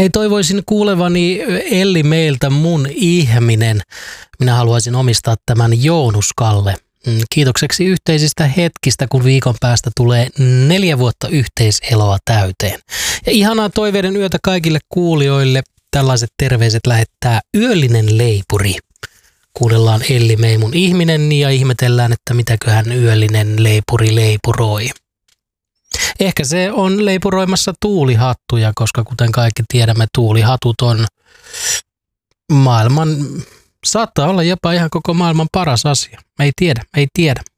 Hei, toivoisin kuulevani Elli meiltä mun ihminen. Minä haluaisin omistaa tämän Joonuskalle. Kiitokseksi yhteisistä hetkistä, kun viikon päästä tulee 4 vuotta yhteiseloa täyteen. Ja ihanaa toiveiden yötä kaikille kuulijoille. Tällaiset terveiset lähettää Yöllinen leipuri. Kuunnellaan Elli Mei mun ihminen ja ihmetellään, että mitäköhän Yöllinen leipuri leipuroi. Ehkä se on leipuroimassa tuulihattuja, koska kuten kaikki tiedämme, tuulihatut on saattaa olla jopa ihan koko maailman paras asia. Ei tiedä.